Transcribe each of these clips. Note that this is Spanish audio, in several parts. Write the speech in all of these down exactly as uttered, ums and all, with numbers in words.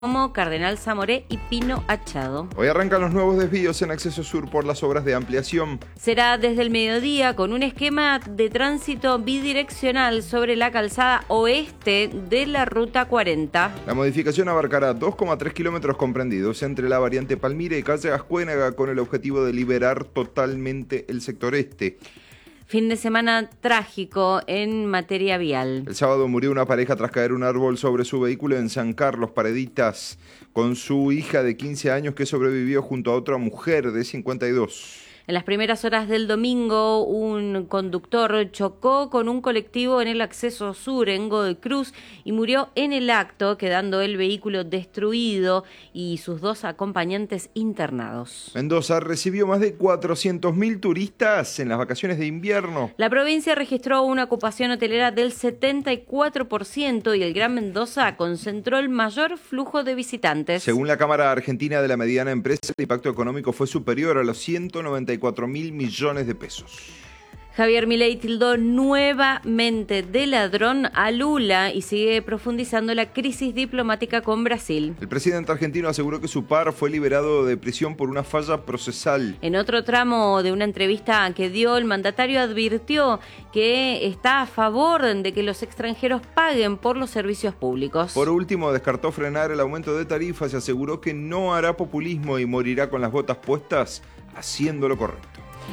como Cardenal Zamoré y Pino Achado. Hoy arrancan los nuevos desvíos en acceso sur por las obras de ampliación. Será desde el mediodía con un esquema de tránsito bidireccional sobre la calzada oeste de la Ruta cuarenta. La modificación abarcará dos coma tres kilómetros comprendidos entre la variante Palmira y calle Ascuénaga con el objetivo de liberar totalmente el sector este. Fin de semana trágico en materia vial. El sábado murió una pareja tras caer un árbol sobre su vehículo en San Carlos, Pareditas, con su hija de quince años que sobrevivió junto a otra mujer de cincuenta y dos. En las primeras horas del domingo, un conductor chocó con un colectivo en el acceso sur en Godoy Cruz y murió en el acto, quedando el vehículo destruido y sus dos acompañantes internados. Mendoza recibió más de cuatrocientos mil turistas en las vacaciones de invierno. La provincia registró una ocupación hotelera del setenta y cuatro por ciento y el Gran Mendoza concentró el mayor flujo de visitantes. Según la Cámara Argentina de la Mediana Empresa, el impacto económico fue superior a los ciento noventa y cuatro mil millones de pesos. Javier Milei tildó nuevamente de ladrón a Lula y sigue profundizando la crisis diplomática con Brasil. El presidente argentino aseguró que su par fue liberado de prisión por una falla procesal. En otro tramo de una entrevista que dio, el mandatario advirtió que está a favor de que los extranjeros paguen por los servicios públicos. Por último, descartó frenar el aumento de tarifas y aseguró que no hará populismo y morirá con las botas puestas haciendo lo correcto.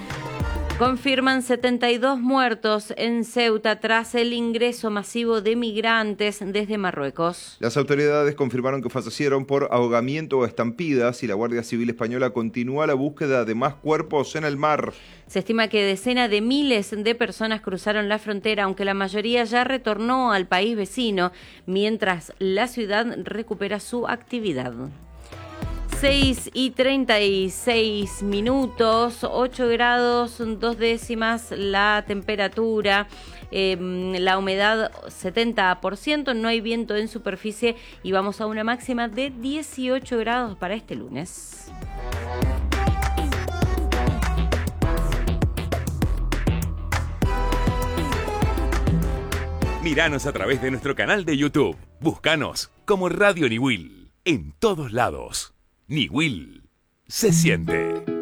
Confirman setenta y dos muertos en Ceuta tras el ingreso masivo de migrantes desde Marruecos. Las autoridades confirmaron que fallecieron por ahogamiento o estampidas y la Guardia Civil Española continúa la búsqueda de más cuerpos en el mar. Se estima que decenas de miles de personas cruzaron la frontera, aunque la mayoría ya retornó al país vecino, mientras la ciudad recupera su actividad. seis y treinta y seis minutos, ocho grados, dos décimas la temperatura, eh, la humedad setenta por ciento, no hay viento en superficie y vamos a una máxima de dieciocho grados para este lunes. Míranos a través de nuestro canal de YouTube. Búscanos como Radio Niwil en todos lados. Niwil se siente.